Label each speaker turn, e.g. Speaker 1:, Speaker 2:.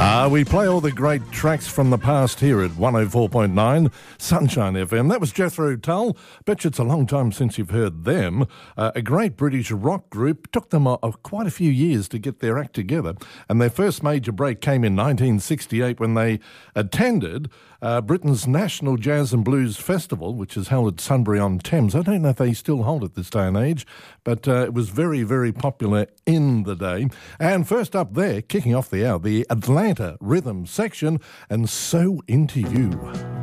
Speaker 1: We play all the great tracks from the past here at 104.9 Sunshine FM. That was Jethro Tull. Bet you it's a long time since you've heard them. A great British rock group. Took them quite a few years to get their act together. And their first major break came in 1968 when they attended Britain's National Jazz and Blues Festival, which is held at Sunbury-on-Thames. I don't know if they still hold it this day and age, but it was very, very popular in the day. And first up there, kicking off the hour, the Atlanta Rhythm section, and So Into You.